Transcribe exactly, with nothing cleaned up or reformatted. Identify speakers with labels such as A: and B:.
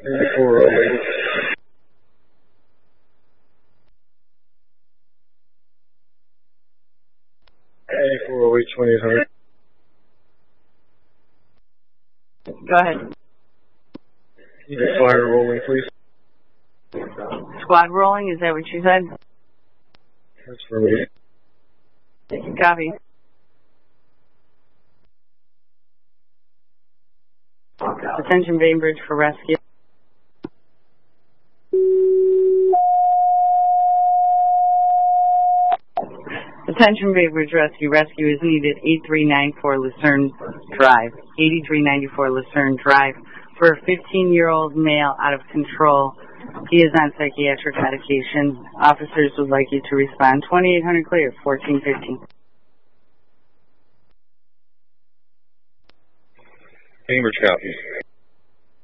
A: eighty-four oh eight. eighty-four oh eight, twenty-eight hundred.
B: Go ahead.
A: You can fire rolling, please.
B: Squad rolling, is that what you said?
A: That's for me.
B: Copy. Attention Bainbridge for rescue. Attention Bainbridge Rescue. Rescue is needed. eighty-three ninety-four Lucerne Drive. eighty-three ninety-four Lucerne Drive for a fifteen-year-old male out of control. He is on psychiatric medication. Officers would like you to respond. twenty-eight hundred clear, fourteen fifteen.
A: Cambridge copies.